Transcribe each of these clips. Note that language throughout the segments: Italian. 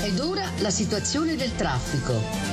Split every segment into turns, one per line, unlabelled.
Ed ora la situazione del traffico.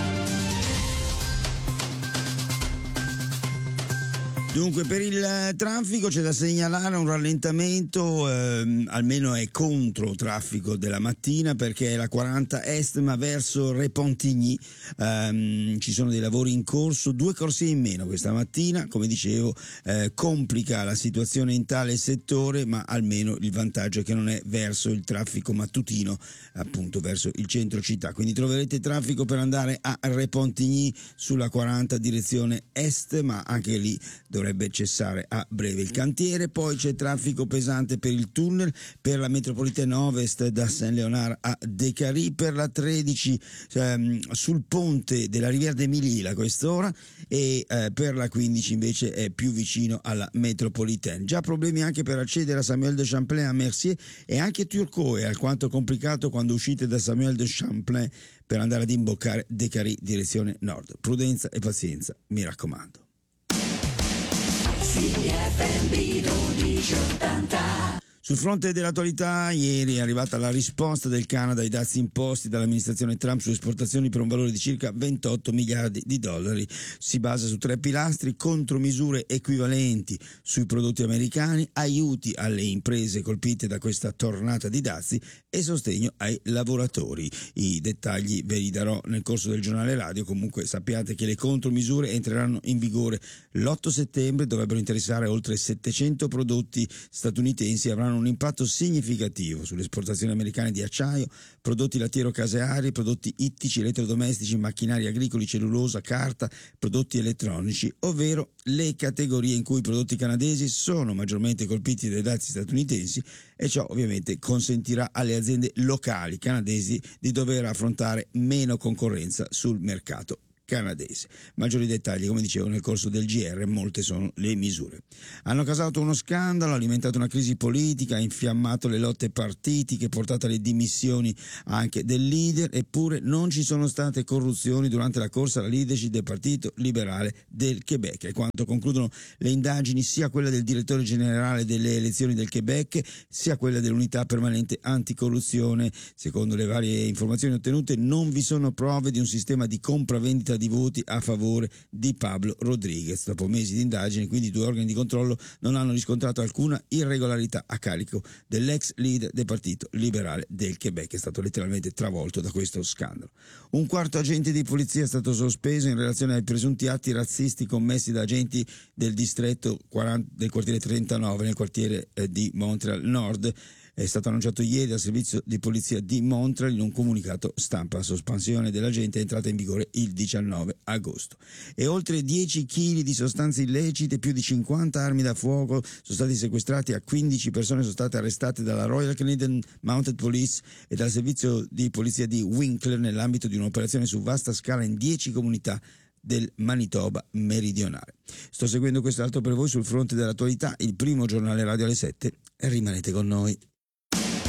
Dunque, per il traffico c'è da segnalare un rallentamento, almeno è contro traffico della mattina, perché è la 40 Est, ma verso Repentigny ci sono dei lavori in corso, 2 corsie in meno questa mattina, come dicevo, complica la situazione in tale settore, ma almeno il vantaggio è che non è verso il traffico mattutino, appunto verso il centro città, quindi troverete traffico per andare a Repentigny sulla 40 direzione est, ma anche lì dovrebbe cessare a breve il cantiere. Poi c'è traffico pesante per il tunnel, per la metropolitana ovest da Saint-Léonard a Décarie, per la 13 sul ponte della Riviera des Mille a quest'ora, e per la 15 invece è più vicino alla metropolitana. Già problemi anche per accedere a Samuel de Champlain a Mercier, e anche Turcot è alquanto complicato quando uscite da Samuel de Champlain per andare ad imboccare Décarie direzione nord. Prudenza e pazienza, mi raccomando. Sul fronte dell'attualità, ieri è arrivata la risposta del Canada ai dazi imposti dall'amministrazione Trump sulle esportazioni per un valore di circa 28 miliardi di dollari. Si basa su 3 pilastri: contromisure equivalenti sui prodotti americani, aiuti alle imprese colpite da questa tornata di dazi e sostegno ai lavoratori. I dettagli ve li darò nel corso del giornale radio. Comunque sappiate che le contromisure entreranno in vigore l'8 settembre, dovrebbero interessare oltre 700 prodotti statunitensi e avranno un impatto significativo sulle esportazioni americane di acciaio, prodotti lattiero-caseari, prodotti ittici, elettrodomestici, macchinari agricoli, cellulosa, carta, prodotti elettronici, ovvero le categorie in cui i prodotti canadesi sono maggiormente colpiti dai dazi statunitensi, e ciò ovviamente consentirà alle aziende locali canadesi di dover affrontare meno concorrenza sul mercato canadese. Maggiori dettagli, come dicevo, nel corso del GR. Molte sono le misure. Hanno causato uno scandalo, alimentato una crisi politica, infiammato le lotte partitiche, portato alle dimissioni anche del leader, eppure non ci sono state corruzioni durante la corsa alla leadership del Partito Liberale del Quebec. È quanto concludono le indagini, sia quella del direttore generale delle elezioni del Quebec, sia quella dell'unità permanente anticorruzione. Secondo le varie informazioni ottenute, non vi sono prove di un sistema di compravendita di voti a favore di Pablo Rodriguez. Dopo mesi di indagini, quindi, 2 organi di controllo non hanno riscontrato alcuna irregolarità a carico dell'ex leader del Partito Liberale del Quebec, che è stato letteralmente travolto da questo scandalo. Un quarto agente di polizia è stato sospeso in relazione ai presunti atti razzisti commessi da agenti del distretto 40, del quartiere 39 nel quartiere di Montreal Nord. È stato annunciato ieri dal servizio di polizia di Montreal in un comunicato stampa. La sospensione dell'agente è entrata in vigore il 19 agosto. E oltre 10 kg di sostanze illecite, più di 50 armi da fuoco sono stati sequestrati, a 15 persone sono state arrestate dalla Royal Canadian Mounted Police e dal servizio di polizia di Winkler nell'ambito di un'operazione su vasta scala in 10 comunità del Manitoba meridionale. Sto seguendo questo altro per voi sul fronte dell'attualità, il primo giornale radio alle 7, e rimanete con noi.